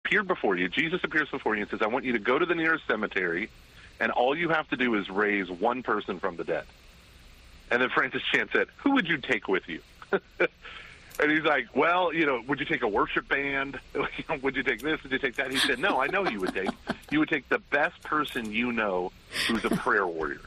appeared before you. Jesus appears before you and says, I want you to go to the nearest cemetery, and all you have to do is raise one person from the dead. And then Francis Chan said, who would you take with you? And he's like, well, would you take a worship band? Would you take this? Would you take that? He said, no, I know you would take the best person you know who's a prayer warrior.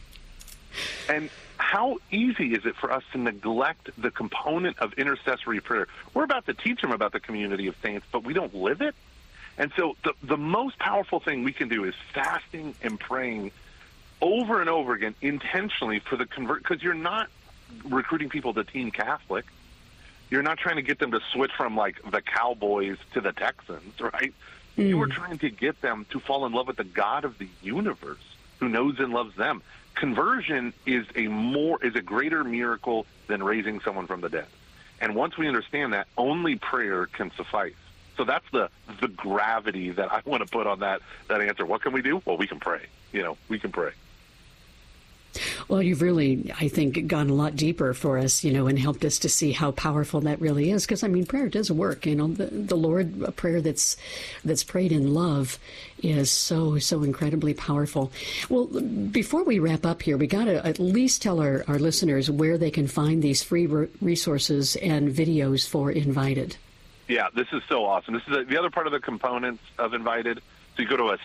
And how easy is it for us to neglect the component of intercessory prayer? We're about to teach them about the community of saints, but we don't live it. And so the most powerful thing we can do is fasting and praying over and over again intentionally for the convert, because you're not recruiting people to Team Catholic. You're not trying to get them to switch from like the Cowboys to the Texans, right? You are trying to get them to fall in love with the God of the universe who knows and loves them. Conversion is a greater miracle than raising someone from the dead. And once we understand that, only prayer can suffice. So that's the gravity that I want to put on that answer. What can we do? Well, we can pray. We can pray. Well, you've really, I think, gone a lot deeper for us, and helped us to see how powerful that really is. Because, prayer does work. The Lord, a prayer that's prayed in love is so incredibly powerful. Well, before we wrap up here, we got to at least tell our listeners where they can find these free resources and videos for Invited. Yeah, this is so awesome. This is the other part of the components of Invited. So you go to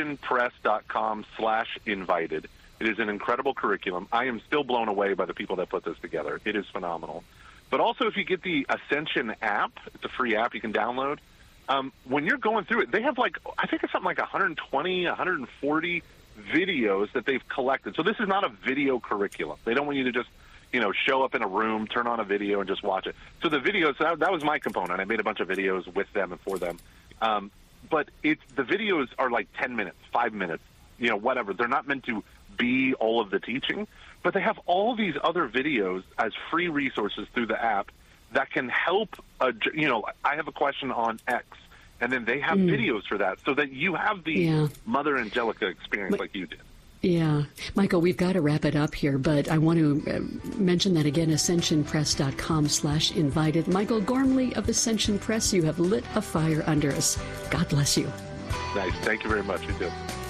ascensionpress.com/invited. It is an incredible curriculum. I am still blown away by the people that put this together. It is phenomenal. But also, if you get the Ascension app, it's a free app you can download. When you're going through it, they have I think it's something like 120, 140 videos that they've collected. So this is not a video curriculum. They don't want you to just, show up in a room, turn on a video, and just watch it. So the videos, that was my component. I made a bunch of videos with them and for them. But the videos are like 10 minutes, 5 minutes, whatever. They're not meant to be all of the teaching, but they have all these other videos as free resources through the app that can help. I have a question on X, and then they have videos for that, so that you have the Mother Angelica experience like you did. Yeah. Michael, we've got to wrap it up here, but I want to mention that again, ascensionpress.com/invited. Michael Gormley of Ascension Press, you have lit a fire under us. God bless you. Nice. Thank you very much. You too.